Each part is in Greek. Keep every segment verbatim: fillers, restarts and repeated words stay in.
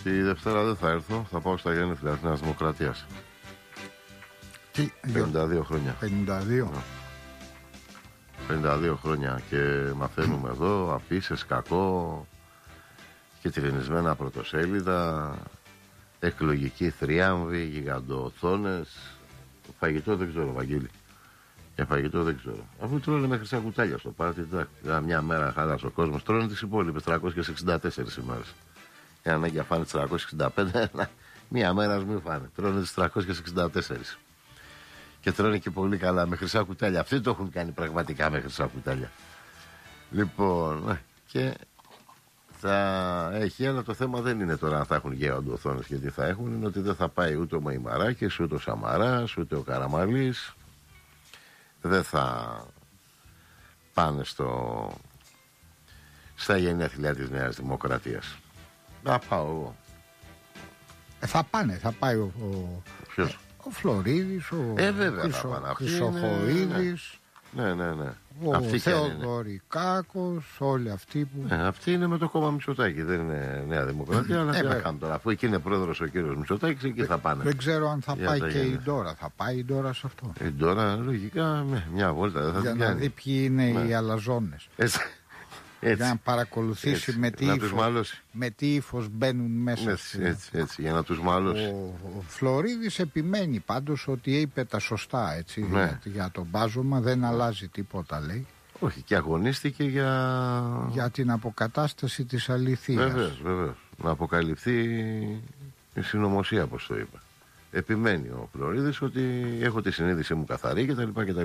Τη Δευτέρα δεν θα έρθω, θα πάω στα γενέθλια της Νέας Δημοκρατίας. Τι, πενήντα δύο χρόνια. πενήντα δύο. Ναι. πενήντα δύο χρόνια και μαθαίνουμε εδώ αφήσεις, κακό και τυρινισμένα πρωτοσέλιδα, εκλογική θριάμβη, γιγαντοοθόνες. Φαγητό δεν ξέρω, Βαγγέλη. Για φαγητό δεν ξέρω. Αφού τρώνε με χρυσά κουτάλια στο πάρτι, μια μέρα χαλάς ο κόσμος, τρώνε τις υπόλοιπες τριακόσιες εξήντα τέσσερις ημέρες. Για να για φάνε τις τριακόσιες εξήντα πέντε, μια μέρα ας μην φάνε. Τρώνε τις τριακόσιες εξήντα τέσσερις. Και τρώνε και πολύ καλά με χρυσά κουτάλια. Αυτοί το έχουν κάνει πραγματικά με χρυσά κουτάλια. Λοιπόν, και θα έχει, αλλά το θέμα δεν είναι τώρα αν θα έχουν γεωντοθόνες και τι θα έχουν, είναι ότι δεν θα πάει ούτε ο Μαϊμαράκης, ούτε ο Σαμαράς, ούτε ο Καραμαλής. Δεν θα πάνε στο, στα γενέθλια της Νέας Δημοκρατίας. Να πάω εγώ. Ε, θα πάνε, θα πάει ο, ο, Ποιος? ο Φλωρίδης, ο ε, βέβαια, Χρυσο, Χρυσοχοΐδης, ναι, ναι, ναι. ο Θεοδωρικάκος, όλοι αυτοί που... Ναι, αυτοί είναι με το κόμμα Μητσοτάκη, δεν είναι Νέα Δημοκρατία, αλλά τι να κάνουν τώρα, αφού εκεί είναι πρόεδρος ο κύριος Μητσοτάκης, εκεί θα πάνε. Δεν ξέρω αν θα πάει και η Ντόρα, θα πάει η Ντόρα σε αυτό. Η Ντόρα λογικά με μια βόλτα δεν θα για την να κάνει. δει ποιοι είναι ναι. οι αλαζόνες. Έτσι. Έτσι. Για να παρακολουθήσει έτσι. με τι, να ύφος, με τι ύφος μπαίνουν μέσα. Έτσι, έτσι, έτσι, για να τους μαλώσει. Ο, ο Φλωρίδης επιμένει πάντως ότι είπε τα σωστά, έτσι, ναι. για, για τον μπάζωμα δεν αλλάζει τίποτα, λέει. Όχι, και αγωνίστηκε για... για την αποκατάσταση της αληθείας. Βεβαίως, βεβαίως. Να αποκαλυφθεί η συνωμοσία, όπως το είπε. Επιμένει ο Φλωρίδης ότι έχω τη συνείδησή μου καθαρή κτλ.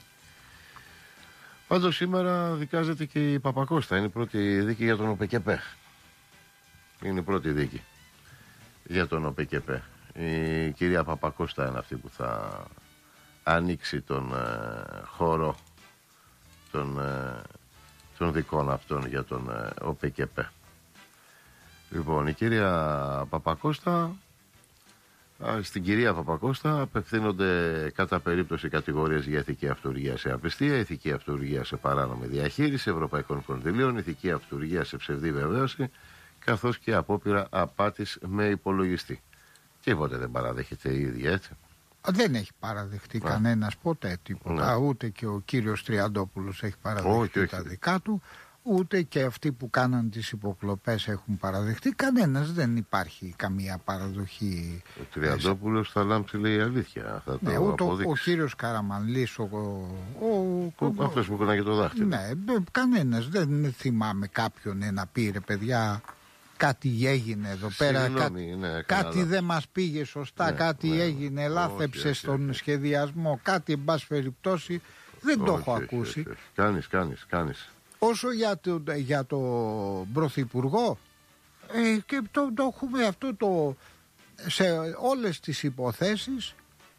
Πάντως σήμερα δικάζεται και η Παπακώστα. Είναι η πρώτη δίκη για τον ΟΠΕΚΕΠΕ. Είναι η πρώτη δίκη για τον ΟΠΕΚΕΠΕ. Η κυρία Παπακώστα είναι αυτή που θα ανοίξει τον ε, χώρο των, ε, των δικών αυτών για τον ε, ΟΠΕΚΕΠΕ. Λοιπόν, η κυρία Παπακώστα... Στην κυρία Παπακώστα απευθύνονται κατά περίπτωση κατηγορίες για ηθική αυτουργία σε απιστία, ηθική αυτουργία σε παράνομη διαχείριση ευρωπαϊκών κονδυλίων, ηθική αυτουργία σε ψευδή βεβαίωση, καθώς και απόπειρα απάτης με υπολογιστή. Τίποτε δεν παραδέχεται η ίδια, έτσι. Δεν έχει παραδεχτεί Α. κανένας ποτέ τίποτα. Ναι. Ούτε και ο κύριος Τριαντόπουλος έχει παραδεχτεί όχι, τα όχι. δικά του. Ούτε και αυτοί που κάναν τις υποκλοπές έχουν παραδεχτεί. Κανένας, δεν υπάρχει καμία παραδοχή. Ο Τριαντόπουλος θα λάμψει, λέει, αλήθεια. Θα ναι, το ούτε ο, ο κύριος Καραμανλής, ο, ο, ο, αυτός που κονάγει το δάχτυλο. Ναι, κανένας, δεν θυμάμαι κάποιον να πει, ρε παιδιά, κάτι έγινε εδώ πέρα, Συγγνώμη, κά, ναι, κάτι δεν μας πήγε σωστά, ναι, κάτι ναι, έγινε, λάθεψε όχι, στον όχι, σχεδιασμό, κάτι εν πάση περιπτώσει, δεν όχι, το έχω όχι, ακούσει. Όχι, όχι. Κάνεις, κάνεις, κάνεις. Όσο για το, για το Πρωθυπουργό, ε, και το, το έχουμε αυτό το, σε όλες τις υποθέσεις,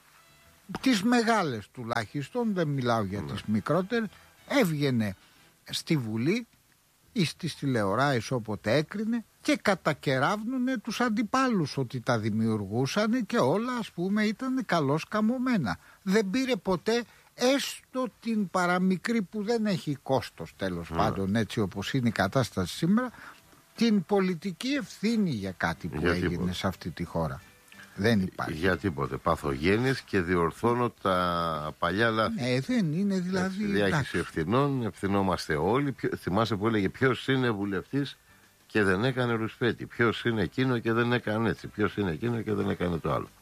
τις μεγάλες τουλάχιστον, δεν μιλάω για ναι. τις μικρότερες, έβγαινε στη Βουλή ή στις τηλεοράσεις όποτε έκρινε και κατακεράβνουνε τους αντιπάλους ότι τα δημιουργούσαν και όλα, ας πούμε, ήταν καλώς καμωμένα. Δεν πήρε ποτέ έστω την παραμικρή, που δεν έχει κόστος τέλος yeah. πάντων, έτσι όπως είναι η κατάσταση σήμερα, την πολιτική ευθύνη για κάτι που για έγινε τίποτε. Σε αυτή τη χώρα. Δεν υπάρχει. Για τίποτε. Παθογένειες και διορθώνω τα παλιά λάθη. Ναι, δεν είναι δηλαδή. Διάχυση ευθυνών, ευθυνόμαστε όλοι. Ποιο, θυμάσαι που έλεγε ποιος είναι βουλευτής και δεν έκανε ρουσφέτη. Ποιος είναι εκείνο και δεν έκανε έτσι. Ποιος είναι εκείνο και δεν έκανε το άλλο.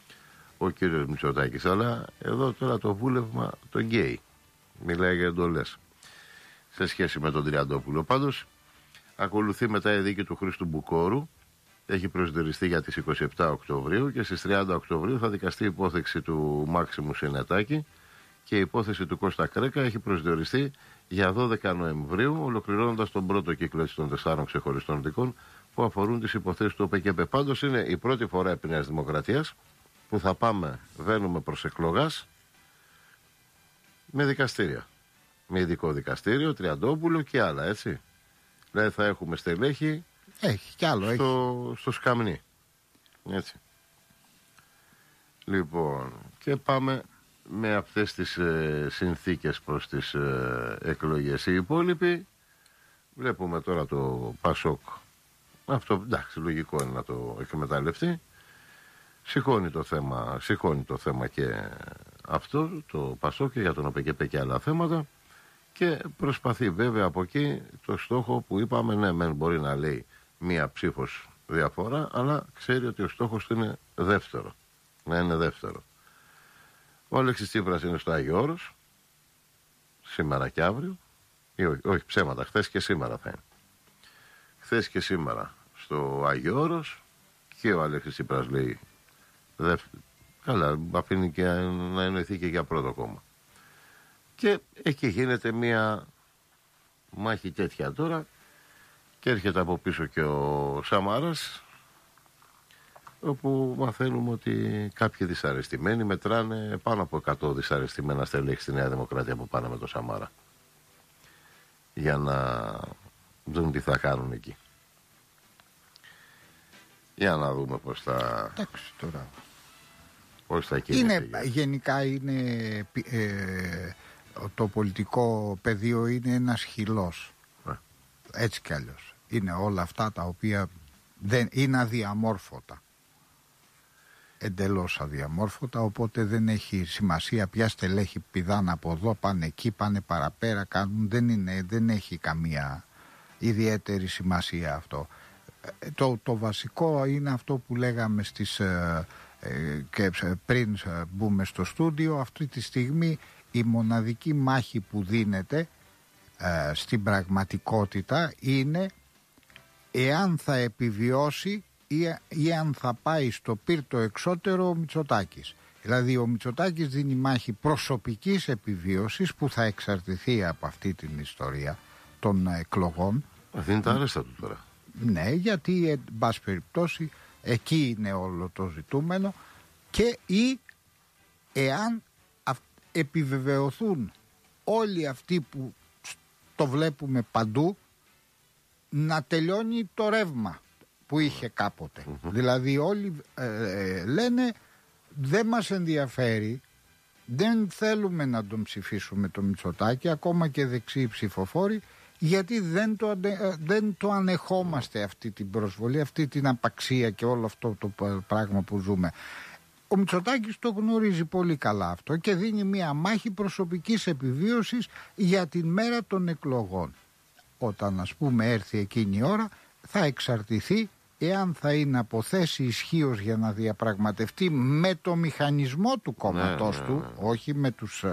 Ο κύριος Μητσοτάκης. Αλλά εδώ τώρα το βούλευμα το γκέι. Μιλάει για εντολές σε σχέση με τον Τριαντόπουλο. Πάντως ακολουθεί μετά η δίκη του Χρήστου Μπουκόρου. Έχει προσδιοριστεί για τις είκοσι επτά Οκτωβρίου και στις τριάντα Οκτωβρίου θα δικαστεί η υπόθεση του Μάξιμου Σινετάκη και η υπόθεση του Κώστα Κρέκα έχει προσδιοριστεί για δώδεκα Νοεμβρίου, ολοκληρώνοντας τον πρώτο κύκλο των τεσσάρων ξεχωριστών δικών που αφορούν τις υποθέσεις του ΟΠΕΚΕΠΕ. Πάντως είναι η πρώτη φορά επί Νέας Δημοκρατίας που θα πάμε, βαίνουμε προς εκλογάς με δικαστήρια. Με ειδικό δικαστήριο, Τριαντόπουλο και άλλα, έτσι. Δηλαδή θα έχουμε στελέχη. Έχει κι άλλο, στο, έχει. στο σκαμνί. Έτσι. Λοιπόν, και πάμε με αυτές τις ε, συνθήκες προς τις ε, εκλογές. Οι υπόλοιποι, βλέπουμε τώρα το Πασόκ Αυτό εντάξει, λογικό είναι να το εκμεταλλευτεί. Σηκώνει το θέμα, σηκώνει το θέμα και αυτό, το Πασόκ, για τον ΟΠΕΚΕΠΕ και άλλα θέματα, και προσπαθεί βέβαια από εκεί το στόχο που είπαμε, ναι μεν μπορεί να λέει μία ψήφος διαφορά, αλλά ξέρει ότι ο στόχος του είναι δεύτερο, να είναι δεύτερο. Ο Αλέξης Τσίπρας είναι στο Άγιο Όρος σήμερα και αύριο, ή όχι, όχι ψέματα, χθες και σήμερα θα είναι. Χθες και σήμερα στο Άγιο Όρος, και ο Αλέξης Τσίπρας λέει δεύτερο, καλά, αφήνει και να εννοηθεί και για πρώτο κόμμα. Και εκεί γίνεται μια μάχη τέτοια τώρα, και έρχεται από πίσω και ο Σαμάρας, όπου μαθαίνουμε ότι κάποιοι δυσαρεστημένοι μετράνε πάνω από εκατό δυσαρεστημένα στελέχη στη Νέα Δημοκρατία που πάνε με το Σαμάρα, για να δουν τι θα κάνουν εκεί. Για να δούμε πώς θα... Εντάξει τώρα. Πώς θα είναι, γενικά είναι... Ε, το πολιτικό πεδίο είναι ένας χυλός. Ε. Έτσι κι αλλιώς. Είναι όλα αυτά τα οποία δεν, είναι αδιαμόρφωτα. Εντελώς αδιαμόρφωτα, οπότε δεν έχει σημασία ποια στελέχη πηδάνε από εδώ, πάνε εκεί, πάνε παραπέρα, κάνουν, δεν, είναι, δεν έχει καμία ιδιαίτερη σημασία αυτό. Το, το βασικό είναι αυτό που λέγαμε στις, ε, ε, και πριν μπούμε στο στούντιο, αυτή τη στιγμή η μοναδική μάχη που δίνεται ε, στην πραγματικότητα είναι εάν θα επιβιώσει ή, ή αν θα πάει στο πύρτο εξώτερο ο Μητσοτάκης. Δηλαδή ο Μητσοτάκης δίνει μάχη προσωπικής επιβίωσης που θα εξαρτηθεί από αυτή την ιστορία των εκλογών. Αυτή είναι τα άρεστα του τώρα. Ναι, γιατί εν πάση περιπτώσει εκεί είναι όλο το ζητούμενο, και ή εάν επιβεβαιωθούν όλοι αυτοί που το βλέπουμε παντού, να τελειώνει το ρεύμα που είχε κάποτε. Mm-hmm. Δηλαδή όλοι ε, ε, λένε δεν μας ενδιαφέρει, δεν θέλουμε να τον ψηφίσουμε το Μητσοτάκη, ακόμα και δεξιοί ψηφοφόροι, γιατί δεν το, ανε, δεν το ανεχόμαστε αυτή την προσβολή, αυτή την απαξία και όλο αυτό το πράγμα που ζούμε. Ο Μητσοτάκης το γνωρίζει πολύ καλά αυτό και δίνει μια μάχη προσωπικής επιβίωσης για την μέρα των εκλογών. Όταν ας πούμε έρθει εκείνη η ώρα, θα εξαρτηθεί εάν θα είναι από θέση ισχύως για να διαπραγματευτεί με το μηχανισμό του κόμματός ναι, ναι, ναι. του, όχι με τους,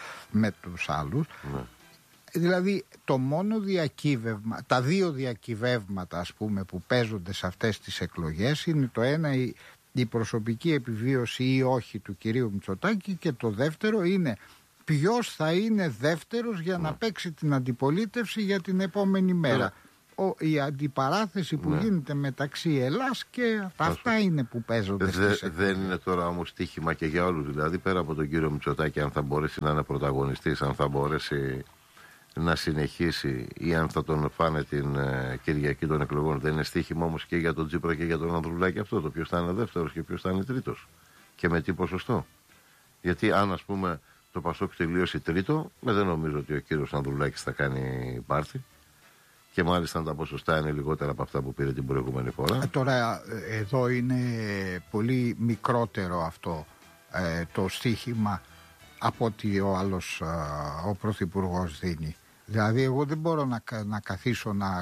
με τους άλλους. Ναι. Δηλαδή το μόνο διακύβευμα, τα δύο διακυβεύματα ας πούμε που παίζονται σε αυτές τις εκλογές είναι το ένα η, η προσωπική επιβίωση ή όχι του κυρίου Μητσοτάκη, και το δεύτερο είναι ποιος θα είναι δεύτερος για να παίξει την αντιπολίτευση για την επόμενη μέρα. Ο, η αντιπαράθεση που ναι. γίνεται μεταξύ Ελλάς και αυτά είναι που παίζονται Δε, στις εκλογές. Δεν είναι τώρα όμως στοίχημα και για όλους. Δηλαδή πέρα από τον κύριο Μητσοτάκη, αν θα μπορέσει να είναι πρωταγωνιστής, αν θα μπορέσει να συνεχίσει ή αν θα τον φάνε την ε, Κυριακή των εκλογών, δεν είναι στοίχημα όμως και για τον Τσίπρα και για τον Ανδρουλάκη αυτό, το ποιος θα είναι δεύτερος και ποιος θα είναι τρίτος και με τι ποσοστό. Γιατί αν ας πούμε το Πασόκ τελείωσε τρίτο, με δεν νομίζω ότι ο κύριος Ανδρουλάκης θα κάνει πάρτι, και μάλιστα τα ποσοστά είναι λιγότερα από αυτά που πήρε την προηγούμενη φορά. Ε, τώρα εδώ είναι πολύ μικρότερο αυτό ε, το στοίχημα από ότι ο άλλος ο Πρωθυπουργός δίνει. Δηλαδή εγώ δεν μπορώ να, να καθίσω να,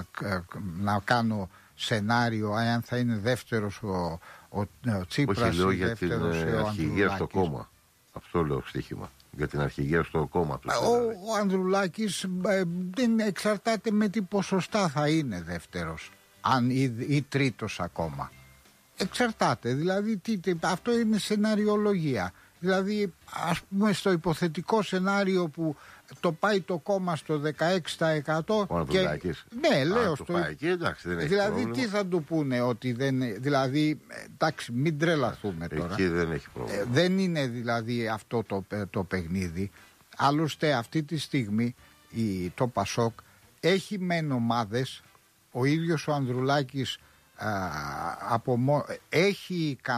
να κάνω σενάριο αν θα είναι δεύτερος ο, ο, ο Τσίπρας. Όχι, λέω για την αρχηγία στο κόμμα. Αυτό λέω στοίχημα. Για την αρχηγία στο κόμμα του. Ο, ο Ανδρουλάκης ε, δεν εξαρτάται με τι ποσοστά θα είναι δεύτερος αν, ή, ή τρίτος ακόμα. Εξαρτάται. Δηλαδή τι, τι, αυτό είναι σεναριολογία. Δηλαδή ας πούμε στο υποθετικό σενάριο που το πάει το κόμμα στο δεκαέξι τοις εκατό ο Ανδρουλάκης. Ναι, λέω Α, στο... το πάει εκεί, εντάξει, δεν έχει δηλαδή πρόβλημα. τι θα του πούνε ότι δεν... Δηλαδή εντάξει, μην τρελαθούμε τώρα. Εκεί δεν έχει πρόβλημα. Ε, δεν είναι δηλαδή αυτό το, το παιχνίδι. Άλλωστε αυτή τη στιγμή η, το Πασόκ έχει μεν ομάδες. Ο ίδιος ο Ανδρουλάκης Α, από, έχει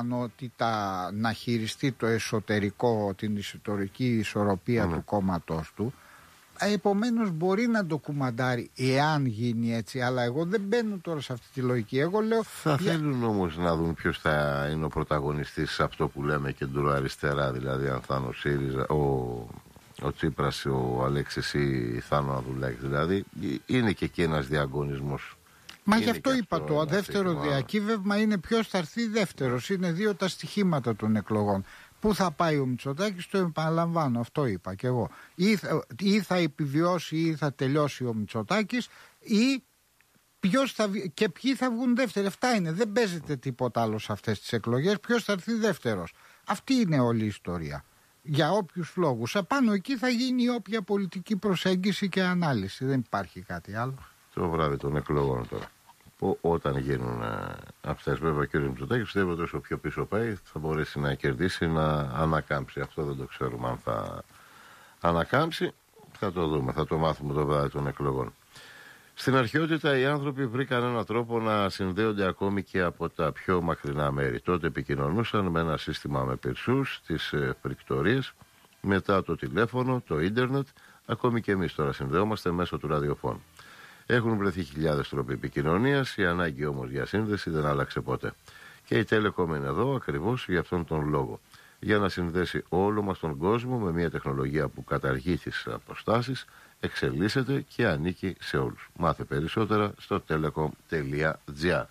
ικανότητα να χειριστεί το εσωτερικό, την εσωτερική ισορροπία mm. του κόμματός του, Επομένως μπορεί να το κουμαντάρει εάν γίνει έτσι, αλλά εγώ δεν μπαίνω τώρα σε αυτή τη λογική. Εγώ λέω, θα για... θέλουν όμως να δουν ποιος θα είναι ο πρωταγωνιστής σε αυτό που λέμε κεντροαριστερά, δηλαδή αν θα είναι ο ΣΥΡΙΖΑ, ο, ο Τσίπρας, ο Αλέξης ή θα είναι ο Ανδρουλάκης. Δηλαδή είναι και εκεί ένας διαγωνισμός. Μα γι' αυτό είπα, αυτό το δεύτερο θέμα. Διακύβευμα είναι ποιος θα έρθει δεύτερος. Είναι δύο τα στοιχήματα των εκλογών. Πού θα πάει ο Μητσοτάκης, το επαναλαμβάνω, αυτό είπα και εγώ. Ή θα, ή θα επιβιώσει ή θα τελειώσει ο Μητσοτάκης, ή ποιος θα, και ποιοι θα βγουν δεύτεροι. Αυτά είναι, δεν παίζεται τίποτα άλλο σε αυτές τις εκλογές. Ποιος θα έρθει δεύτερος. Αυτή είναι όλη η ιστορία. Για όποιους λόγους. Απάνω εκεί θα γίνει όποια πολιτική προσέγγιση και ανάλυση. Δεν υπάρχει κάτι άλλο. Το βράδυ των εκλογών τώρα. Που όταν γίνουν αυτές, βέβαια ο κ. Μητσοτάκης πιστεύω ότι όσο πιο πίσω πάει θα μπορέσει να κερδίσει, να ανακάμψει. Αυτό δεν το ξέρουμε αν θα ανακάμψει. Θα το δούμε, θα το μάθουμε το βράδυ των εκλογών. Στην αρχαιότητα οι άνθρωποι βρήκαν έναν τρόπο να συνδέονται ακόμη και από τα πιο μακρινά μέρη. Τότε επικοινωνούσαν με ένα σύστημα με πυρσούς, τις φρικτορίες, μετά το τηλέφωνο, το ίντερνετ, ακόμη και εμείς τώρα συνδέομαστε μέσω του ραδιοφώνου. Έχουν βρεθεί χιλιάδες τρόποι επικοινωνίας, η ανάγκη όμως για σύνδεση δεν άλλαξε ποτέ. Και η Telecom είναι εδώ ακριβώς για αυτόν τον λόγο. Για να συνδέσει όλο μας τον κόσμο με μια τεχνολογία που καταργεί τις αποστάσεις, εξελίσσεται και ανήκει σε όλους. Μάθε περισσότερα στο telecom τελεία gr.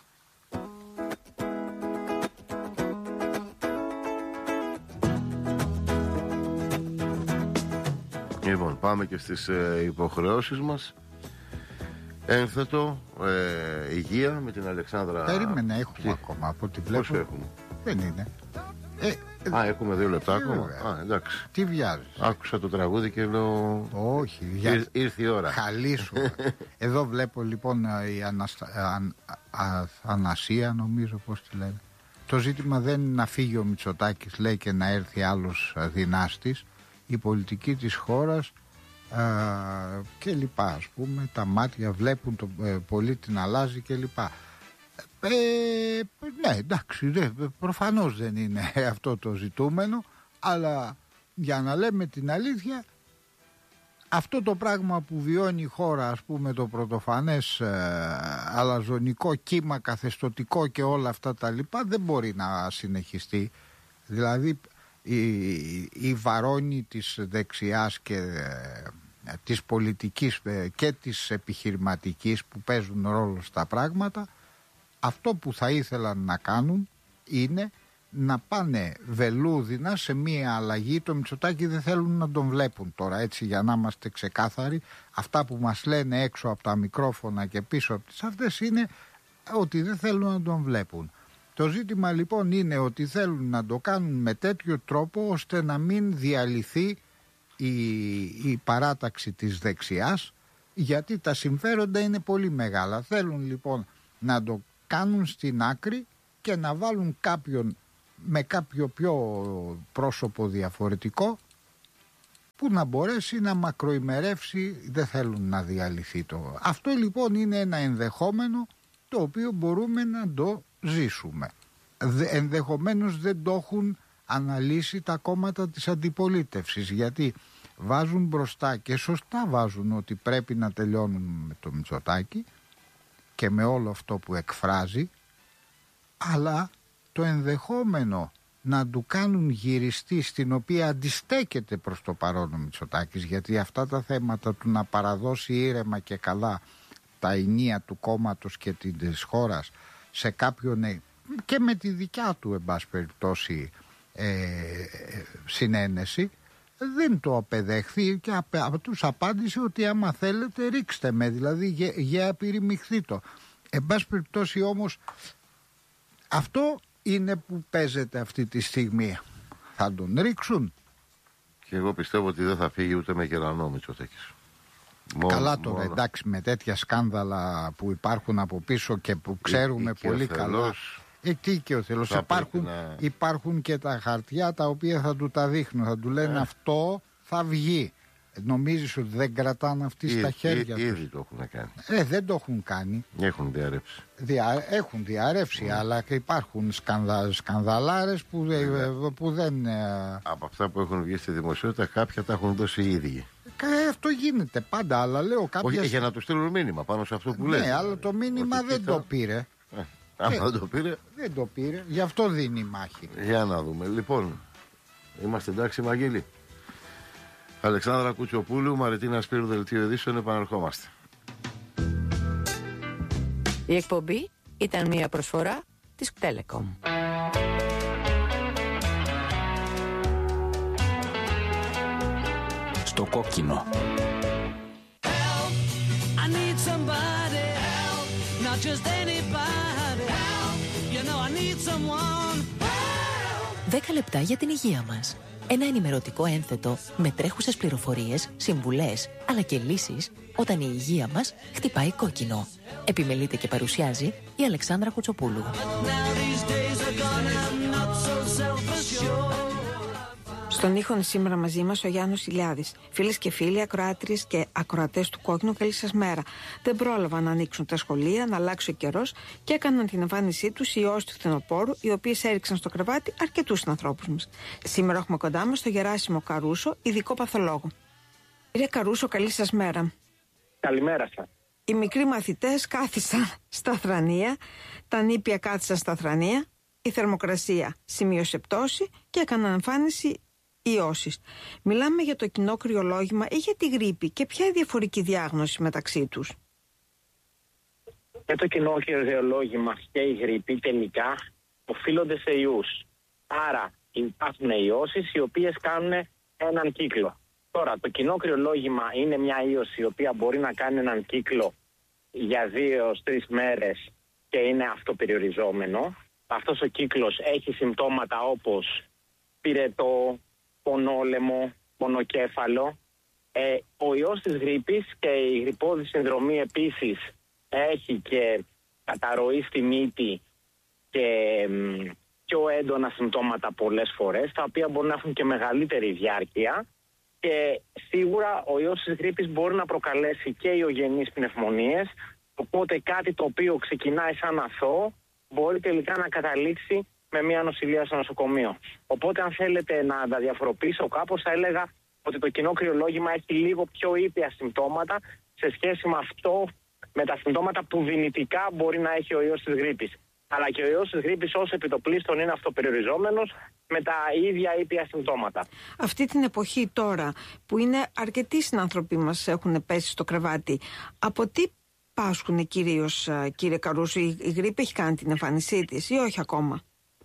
Λοιπόν, πάμε και στις ε, υποχρεώσεις μας. Ένθετο, ε, υγεία με την Αλεξάνδρα. Περίμενε, έχουμε Τι? ακόμα από ό,τι βλέπω. Πόσο έχουμε? Δεν είναι. Ε, ε, Α, έχουμε δύο λεπτά ακόμα. Α, εντάξει. Τι βιάζεις? Άκουσα το τραγούδι και λέω. Όχι, βιάζεις. Ήρθε η ώρα. Χαλίσου. Εδώ βλέπω λοιπόν η Αναστα... αν... Α... Ανασία, νομίζω πώς τη λένε. Το ζήτημα δεν είναι να φύγει ο Μητσοτάκης, λέει, και να έρθει άλλος δυνάστης. Η πολιτική της χώρας Uh, και λοιπά, ας πούμε, τα μάτια βλέπουν το ε, πολίτη να αλλάζει και λοιπά. Ε, ναι, εντάξει, δε, προφανώς δεν είναι αυτό το ζητούμενο, αλλά για να λέμε την αλήθεια, αυτό το πράγμα που βιώνει η χώρα, ας πούμε, το πρωτοφανές ε, αλαζονικό κύμα καθεστωτικό και όλα αυτά τα λοιπά, δεν μπορεί να συνεχιστεί. Δηλαδή η, η βαρώνη της δεξιάς και ε, της πολιτικής ε, και της επιχειρηματικής που παίζουν ρόλο στα πράγματα, αυτό που θα ήθελαν να κάνουν είναι να πάνε βελούδινα σε μία αλλαγή. Το Μητσοτάκη δεν θέλουν να τον βλέπουν τώρα, έτσι, για να είμαστε ξεκάθαροι. Αυτά που μας λένε έξω από τα μικρόφωνα και πίσω από τις αυτές είναι ότι δεν θέλουν να τον βλέπουν. Το ζήτημα λοιπόν είναι ότι θέλουν να το κάνουν με τέτοιο τρόπο ώστε να μην διαλυθεί η, η παράταξη της δεξιάς, γιατί τα συμφέροντα είναι πολύ μεγάλα. Θέλουν λοιπόν να το κάνουν στην άκρη και να βάλουν κάποιον με κάποιο πιο πρόσωπο διαφορετικό που να μπορέσει να μακροημερεύσει. Δεν θέλουν να διαλυθεί το. Αυτό λοιπόν είναι ένα ενδεχόμενο το οποίο μπορούμε να το ζήσουμε. Ενδεχομένως δεν το έχουν αναλύσει τα κόμματα της αντιπολίτευσης, γιατί βάζουν μπροστά και σωστά βάζουν ότι πρέπει να τελειώνουν με το Μητσοτάκη και με όλο αυτό που εκφράζει, αλλά το ενδεχόμενο να του κάνουν γυριστή, στην οποία αντιστέκεται προς το παρόν ο Μητσοτάκης, γιατί αυτά τα θέματα του να παραδώσει ήρεμα και καλά τα ενία του κόμματος και της χώρας σε κάποιον και με τη δικιά του, εν πάση περιπτώσει, ε, συνένεση, δεν το απεδέχθη και απ, τους απάντησε ότι άμα θέλετε ρίξτε με, δηλαδή για, για πυρημιχθεί το. Εν πάση περιπτώσει όμως αυτό είναι που παίζεται αυτή τη στιγμή. Θα τον ρίξουν. Και εγώ πιστεύω ότι δεν θα φύγει ούτε με γερανό Μητσοτάκης. Καλά τώρα, μόνο. Εντάξει, με τέτοια σκάνδαλα που υπάρχουν από πίσω και που ξέρουμε ή, ή πολύ καλά. Εκεί και ο Θεός. Υπάρχουν, να... υπάρχουν και τα χαρτιά τα οποία θα του τα δείχνουν. Θα του λένε ε. αυτό θα βγει. Νομίζεις ότι δεν κρατάνε αυτοί στα χέρια τους? Ήδη το έχουν κάνει. Ε, δεν το έχουν κάνει. Έχουν διαρρεύσει. Δια, έχουν διαρρεύσει, mm. αλλά και υπάρχουν σκανδα, σκανδαλάρες που, mm. που δεν... Από αυτά που έχουν βγει στη δημοσιότητα κάποια τα έχουν δώσει οι ίδιοι. Ε, αυτό γίνεται πάντα, αλλά λέω κάποιες... Όχι, για να του στείλουν μήνυμα πάνω σε αυτό που λέει. Ναι, αλλά το μήνυμα ότι δεν κοίτα... το πήρε. Ε, άμα δεν το πήρε. Δεν το πήρε, γι' αυτό δίνει μάχη. Για να δούμε. Λοιπόν, είμαστε εντάξει, Βαγγέλη. Αλεξάνδρα Κουτσοπούλου, Μαριτίνα Σπύρου, Δελτίο Ειδήσεων, επαναρχόμαστε. Η εκπομπή ήταν μια προσφορά της Telecom. Στο κόκκινο. Δέκα λεπτά για την υγεία μας. Ένα ενημερωτικό ένθετο με τρέχουσες πληροφορίες, συμβουλές, αλλά και λύσεις όταν η υγεία μας χτυπάει κόκκινο. Επιμελείται και παρουσιάζει η Αλεξάνδρα Κουτσοπούλου. Στον ήχο σήμερα μαζί μας ο Γιάννος Ηλιάδης. Φίλες και φίλοι, ακροάτριες και ακροατές του Κόκκινου, καλή σας μέρα. Δεν πρόλαβαν να ανοίξουν τα σχολεία, να αλλάξει ο καιρός και έκαναν την εμφάνισή τους οι ιός του φθινοπόρου, οι οποίες έριξαν στο κρεβάτι αρκετούς ανθρώπους μας. Σήμερα έχουμε κοντά μας τον Γεράσιμο Καρούσο, ειδικό παθολόγο. Κύριε Καρούσο, καλή σας μέρα. Καλημέρα σας. Οι μικροί μαθητές κάθισαν στα θρανία, τα νήπια κάθισαν στα θρανία, η θερμοκρασία σημείωσε πτώση και έκαναν εμφάνιση ιώσεις. Μιλάμε για το κοινό κρυολόγημα ή για τη γρίπη και ποια είναι η διαφορική διάγνωση μεταξύ τους? Και το κοινό κρυολόγημα και η γρίπη τελικά οφείλονται σε ιούς. Άρα υπάρχουν ιώσεις οι οποίες κάνουν έναν κύκλο. Τώρα το κοινό κρυολόγημα είναι μια ίωση η οποία μπορεί να κάνει έναν κύκλο για δύο έως τρεις μέρες και είναι αυτοπεριοριζόμενο. Αυτός ο κύκλος έχει συμπτώματα όπως πυρετό, πονόλεμο, πονοκέφαλο. Ε, ο ιός της γρίπης και η γρυππώδη συνδρομή επίσης έχει και καταρροή στη μύτη και μ, πιο έντονα συμπτώματα πολλές φορές, τα οποία μπορούν να έχουν και μεγαλύτερη διάρκεια. Και σίγουρα ο ιός της γρίπης μπορεί να προκαλέσει και ιογενείς πνευμονίες, οπότε κάτι το οποίο ξεκινάει σαν αθώο μπορεί τελικά να καταλήξει με μια νοσηλεία στο νοσοκομείο. Οπότε αν θέλετε να τα διαφοροποιήσω κάπως, θα έλεγα ότι το κοινό κρυολόγημα έχει λίγο πιο ήπια συμπτώματα σε σχέση με αυτό, με τα συμπτώματα που δυνητικά μπορεί να έχει ο ιός της γρίπης. Αλλά και ο ιός της γρίπης ως επιτοπλίστων είναι αυτοπεριοριζόμενος με τα ίδια ήπια συμπτώματα. Αυτή την εποχή τώρα που είναι αρκετοί συνάνθρωποι μας έχουν πέσει στο κρεβάτι, από τι πάσχουν κυρίως, κύριε Καρούσο? Η γρίπη έχει κάνει την εμφάνισή της ή όχι ακόμα?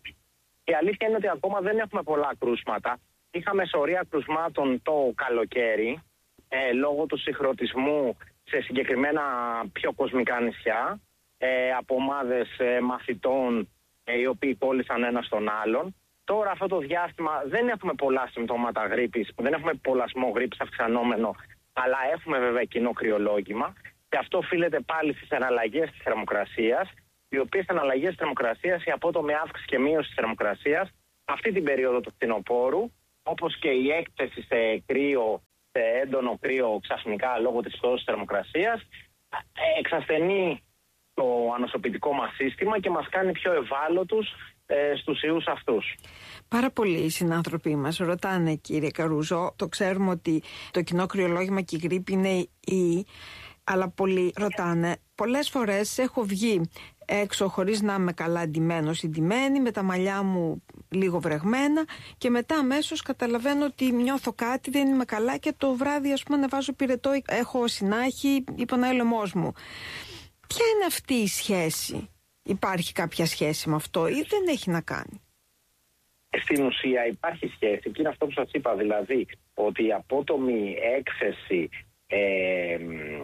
Η αλήθεια είναι ότι ακόμα δεν έχουμε πολλά κρούσματα. Είχαμε σωρία κρουσμάτων το καλοκαίρι ε, λόγω του συγχρονισμού σε συγκεκριμένα πιο κοσμικά νησιά ε, από ομάδες ε, μαθητών ε, οι οποίοι κόλλησαν ένα στον άλλον. Τώρα αυτό το διάστημα δεν έχουμε πολλά συμπτώματα γρίπης, δεν έχουμε πολλασμό γρίπης αυξανόμενο, αλλά έχουμε βέβαια κοινό κρυολόγημα και αυτό οφείλεται πάλι στις αναλλαγές της θερμοκρασίας, οι οποίες αναλλαγές της θερμοκρασίας, η απότομη αύξηση και μείωση της θερμοκρασίας αυτή την περίοδο του φθινοπόρου, όπως και η έκθεση σε κρύο, σε έντονο κρύο ξαφνικά λόγω της πτώσης της θερμοκρασίας, εξασθενεί το ανοσοποιητικό μας σύστημα και μας κάνει πιο ευάλωτους ε, στους ιούς αυτούς. Πάρα πολλοί οι συνάνθρωποι μας ρωτάνε, κύριε Καρούζο, το ξέρουμε ότι το κοινό κρυολόγημα και η γρίπη είναι η, αλλά πολλοί ρωτάνε, πολλές φορές έχω βγει έξω χωρίς να είμαι καλά ντυμένος ή ντυμένη, με τα μαλλιά μου λίγο βρεγμένα και μετά αμέσως καταλαβαίνω ότι νιώθω κάτι, δεν είμαι καλά και το βράδυ ας πούμε ανεβάζω πυρετό, έχω συνάχη ή πονάει ο λαιμός μου. Ποια είναι αυτή η σχέση? Υπάρχει κάποια σχέση με αυτό ή δεν έχει να κάνει? Στην ουσία υπάρχει σχέση και είναι αυτό που σας είπα, δηλαδή ότι η απότομη έκθεση ε,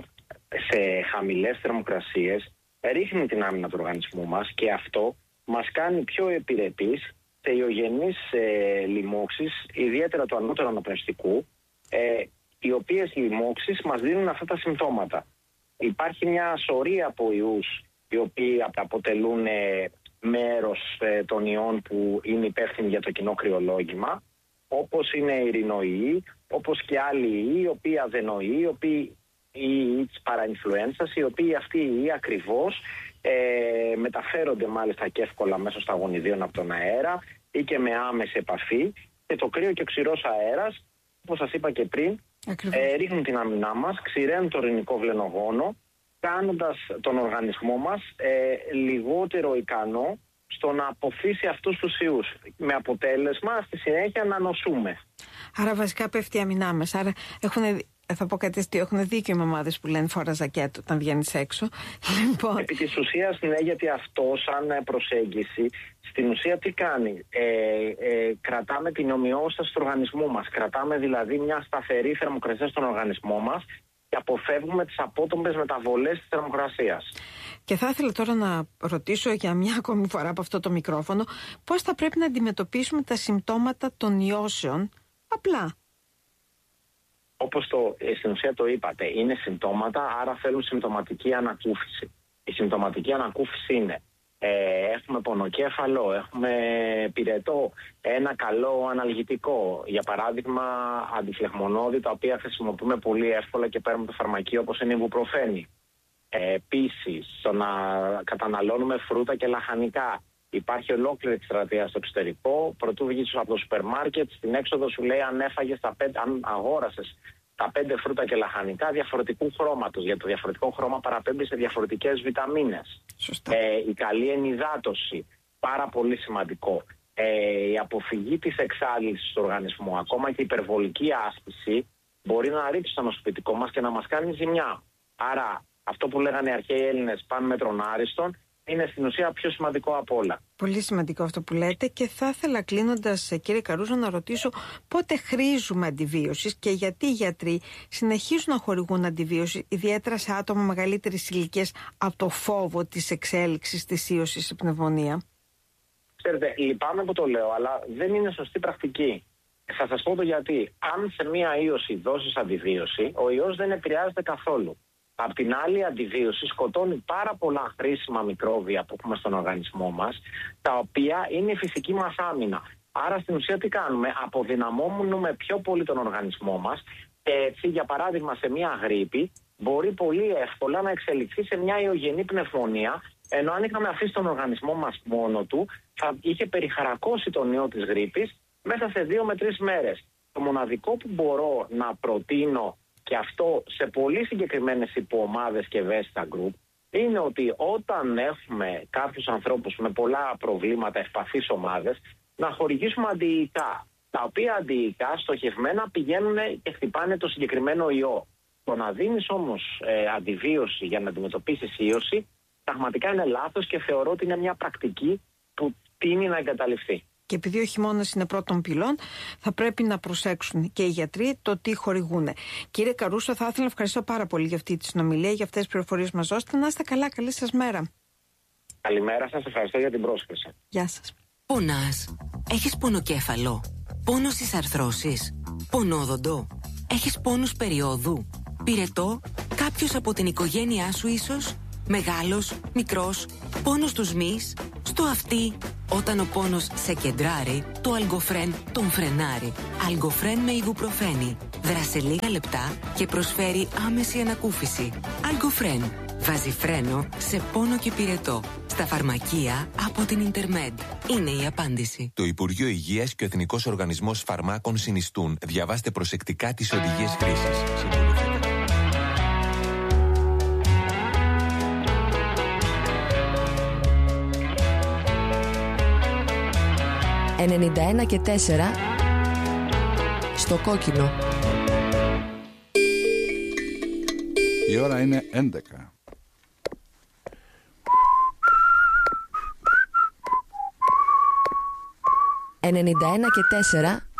σε χαμηλές θερμοκρασίες ρίχνει την άμυνα του οργανισμού μας και αυτό μας κάνει πιο επιρρεπείς σε ιογενείς ε, λοιμώξεις, ιδιαίτερα του ανώτερου αναπνευστικού, ε, οι οποίες λοιμώξεις μας δίνουν αυτά τα συμπτώματα. Υπάρχει μια σωρία από ιούς οι οποίοι αποτελούν ε, μέρος ε, των ιών που είναι υπεύθυνοι για το κοινό κρυολόγημα, όπως είναι οι ρινοϊοί, όπως και άλλοι ιοί, οι οποίοι αδενοϊοί, οι οποίοι οι ιοί της παραινφλουένσας, οι οποίοι αυτοί οι ιοί ακριβώς ε, μεταφέρονται μάλιστα και εύκολα μέσω σταγονιδίων από τον αέρα ή και με άμεση επαφή, και το κρύο και ο ξηρός αέρας, όπως σας είπα και πριν, Ε, ρίχνουν την άμυνά μας, ξηραίνουν το ειρηνικό βλενογόνο, κάνοντας τον οργανισμό μας ε, λιγότερο ικανό στο να αποφύσει αυτούς τους ιούς. Με αποτέλεσμα στη συνέχεια να νοσούμε. Άρα βασικά πέφτει η άμυνά μας. Άρα έχουν, θα πω κάτι αστείο, έχουν δίκιο οι μαμάδες που λένε φορά ζακέτο όταν βγαίνεις έξω. Λοιπόν. Επί της ουσίας, ναι, γιατί αυτό σαν προσέγγιση στην ουσία τι κάνει. Ε, ε, κρατάμε την ομοιόσταση του οργανισμού μας. Κρατάμε δηλαδή μια σταθερή θερμοκρασία στον οργανισμό μας και αποφεύγουμε τις απότομπες μεταβολές της θερμοκρασίας. Και θα ήθελα τώρα να ρωτήσω για μια ακόμη φορά από αυτό το μικρόφωνο πώς θα πρέπει να αντιμετωπίσουμε τα συμπτώματα των ιώσεων απλά. Όπως το, στην ουσία το είπατε, είναι συμπτώματα, άρα θέλουν συμπτωματική ανακούφιση. Η συμπτωματική ανακούφιση είναι ε, έχουμε πονοκέφαλο, έχουμε πυρετό, ένα καλό αναλγητικό. Για παράδειγμα, αντιφλεγμονώδη, τα οποία χρησιμοποιούμε πολύ εύκολα και παίρνουμε το φαρμακείο, όπως είναι η βουπροφένη. Ε, Επίσης, στο να καταναλώνουμε φρούτα και λαχανικά. Υπάρχει ολόκληρη εκστρατεία στο εξωτερικό. Πρωτού βγεις από το σούπερ μάρκετ, στην έξοδο σου λέει αν έφαγες τα πέντε, αν αγόρασες τα πέντε φρούτα και λαχανικά διαφορετικού χρώματος. Για το διαφορετικό χρώμα παραπέμπει σε διαφορετικές βιταμίνες. Ε, η καλή ενυδάτωση, πάρα πολύ σημαντικό. Ε, η αποφυγή της εξάλειψης του οργανισμού, ακόμα και η υπερβολική άσκηση, μπορεί να ρίξει το νοσοποιητικό μας και να μας κάνει ζημιά. Άρα, αυτό που λέγανε οι αρχαίοι Έλληνες, παν μέτρον άριστον, είναι στην ουσία πιο σημαντικό από όλα. Πολύ σημαντικό αυτό που λέτε και θα ήθελα κλείνοντας, κύριε Καρούζο, να ρωτήσω πότε χρήζουμε αντιβίωσης και γιατί οι γιατροί συνεχίζουν να χορηγούν αντιβίωση, ιδιαίτερα σε άτομα μεγαλύτερης ηλικίας, από το φόβο της εξέλιξης της ίωσης σε πνευμονία. Ξέρετε, λυπάμαι που το λέω, αλλά δεν είναι σωστή πρακτική. Θα σας πω το γιατί. Αν σε μία ίωση δώσεις αντιβίωση, ο ιός δεν επηρεάζεται καθόλου. Απ' την άλλη, η αντιβίωση σκοτώνει πάρα πολλά χρήσιμα μικρόβια που έχουμε στον οργανισμό μας, τα οποία είναι η φυσική μας άμυνα. Άρα, στην ουσία, τι κάνουμε? Αποδυναμώνουμε πιο πολύ τον οργανισμό μας. Και έτσι, για παράδειγμα, σε μια γρίπη, μπορεί πολύ εύκολα να εξελιχθεί σε μια ιογενή πνευμονία, ενώ αν είχαμε αφήσει τον οργανισμό μας μόνο του, θα είχε περιχαρακώσει τον ιό της γρίπης μέσα σε δύο με τρεις μέρες. Το μοναδικό που μπορώ να προτείνω, και αυτό σε πολύ συγκεκριμένες υποομάδες και ευαίσθητα γκρουπ, είναι ότι όταν έχουμε κάποιους ανθρώπους με πολλά προβλήματα, ευπαθείς ομάδες, να χορηγήσουμε αντιϊκά, τα οποία αντιϊκά στοχευμένα πηγαίνουν και χτυπάνε το συγκεκριμένο ιό. Το να δίνεις όμως ε, αντιβίωση για να αντιμετωπίσεις ίωση, πραγματικά είναι λάθος και θεωρώ ότι είναι μια πρακτική που τείνει να εγκαταλειφθεί. Και επειδή ο χειμώνας είναι πρώτων πυλών, θα πρέπει να προσέξουν και οι γιατροί το τι χορηγούν. Κύριε Καρούσο, θα ήθελα να ευχαριστώ πάρα πολύ για αυτή τη συνομιλία, για αυτές τις πληροφορίες που μας δώσετε. Να είστε καλά, καλή σας μέρα. Καλημέρα σας, ευχαριστώ για την πρόσκληση. Γεια σας. Πονάς? Έχεις πονοκέφαλο? Πόνο στις αρθρώσεις? Πονόδοντο? Έχεις πόνους περιόδου? Πυρετό? Κάποιος από την οικογένειά σου ίσως? Μεγάλος, μικρός? Πόνος στους μυς? Στο αυτί? Όταν ο πόνος σε κεντράρει, το Αλγκοφρέν τον φρενάρει. Αλγκοφρέν με ιβουπροφένη. Δράσε λίγα λεπτά και προσφέρει άμεση ανακούφιση. Αλγκοφρέν. Βάζει φρένο σε πόνο και πυρετό. Στα φαρμακεία από την Ιντερμέντ. Είναι η απάντηση. Το Υπουργείο Υγείας και ο Εθνικός Οργανισμός Φαρμάκων συνιστούν. Διαβάστε προσεκτικά τις οδηγίες χρήσης. ενενήντα ένα και τέσσερα στο κόκκινο. Η ώρα είναι έντεκα. ενενήντα ένα και τέσσερα